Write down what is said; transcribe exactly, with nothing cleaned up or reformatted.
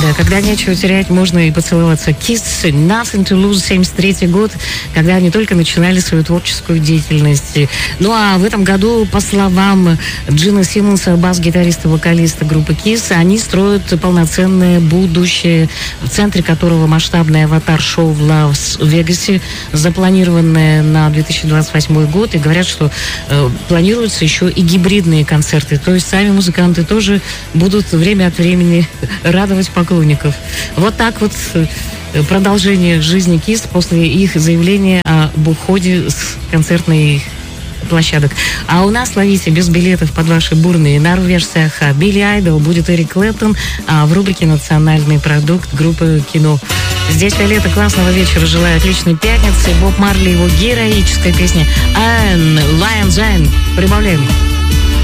Да, когда нечего терять, можно и поцеловаться. Kiss, Nothing to Lose, семьдесят третий год, когда они только начинали свою творческую деятельность. Ну а в этом году, по словам Джина Симмонса, бас-гитариста, вокалиста группы Kiss, они строят полноценное будущее, в центре которого масштабное аватар-шоу в Лас-Вегасе, запланированное на две тысячи двадцать восьмой год, и говорят, что э, планируются еще и гибридные концерты, то есть сами музыканты тоже будут время от времени радовать поклонников. Вот так вот продолжение жизни Kiss после их заявления об уходе с концертной площадок. А у нас, ловите, без билетов под ваши бурные нервы-версии аха. Билли Айдол, будет Эрик Клэптон, а в рубрике «Национальный продукт» группы «Кино». Здесь Виолетта, классного вечера, желаю отличной пятницы. Боб Марли, его героическая песня «And Lion Giant». Прибавляем.